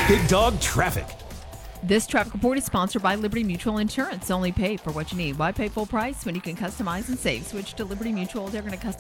Big Dog Traffic. This traffic report is sponsored by Liberty Mutual Insurance. Only pay for what you need. Why pay full price when you can customize and save? Switch to Liberty Mutual. They're going to customize